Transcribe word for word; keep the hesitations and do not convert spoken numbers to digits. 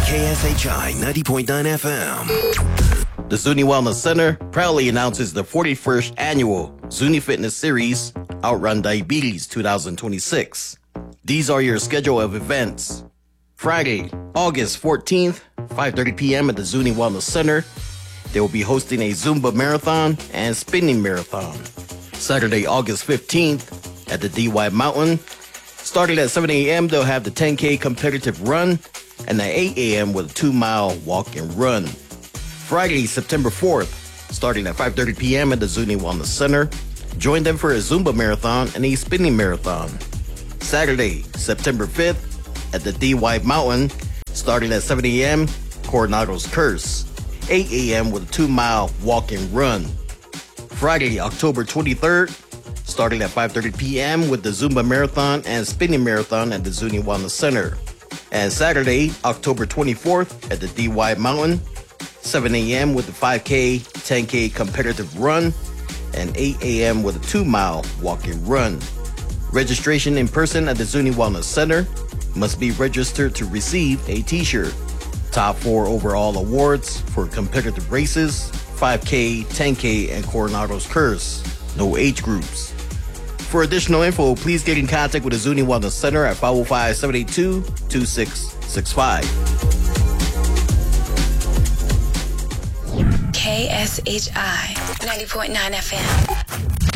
K S H I ninety point nine F M. The Zuni Wellness Center proudly announces the forty-first annual Zuni Fitness Series Outrun Diabetes twenty twenty-six. These are your schedule of events. Friday, August fourteenth, five thirty p.m. at the Zuni Wellness Center. They will be hosting a Zumba marathon and spinning marathon. Saturday, August fifteenth at the D Y Mountain. Starting at seven a.m., they'll have the ten K competitive run and at eight a.m. with a two-mile walk and run. Friday, September fourth, starting at five thirty p.m. at the Zuni Wellness Center. Join them for a Zumba marathon and a spinning marathon. Saturday, September fifth, at the D Y Mountain, starting at seven a.m., Coronado's Curse. eight a.m. with a two-mile walk and run. Friday, October twenty-third, starting at five thirty p.m. with the Zumba Marathon and Spinning Marathon at the Zuni Wellness Center. And Saturday, October twenty-fourth, at the D Y Mountain, seven a.m. with the five K, ten K competitive run, and eight a.m. with a two-mile walk and run. Registration in person at the Zuni Wellness Center. Must be registered to receive a t-shirt. Top four overall awards for competitive races, five K, ten K, and Coronado's Curse. No age groups. For additional info, please get in contact with the Zuni Wellness Center at five oh five, seven eight two, two six six five. K S H I ninety point nine F M.